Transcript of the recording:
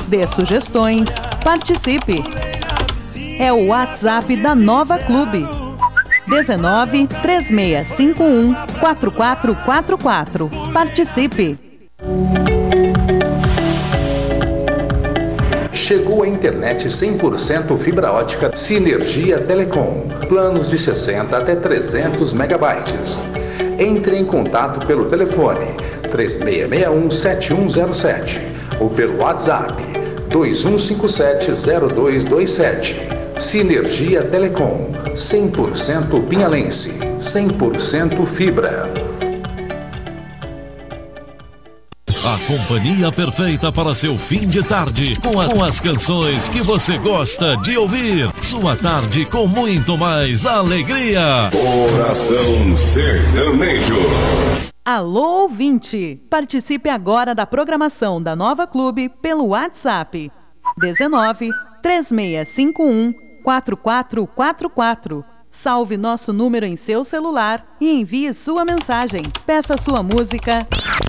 dê sugestões, participe. É o WhatsApp da Nova Clube. 19 3651 4444. Participe. Chegou a internet 100% fibra ótica Sinergia Telecom. Planos de 60 até 300 megabytes. Entre em contato pelo telefone 3661-7107 ou pelo WhatsApp 2157-0227. Sinergia Telecom, 100% pinhalense, 100% fibra. A companhia perfeita para seu fim de tarde, com as canções que você gosta de ouvir. Sua tarde com muito mais alegria. Coração Sertanejo. Alô, ouvinte! Participe agora da programação da Nova Clube pelo WhatsApp 19 3651 4444. Salve nosso número em seu celular e envie sua mensagem. Peça sua música,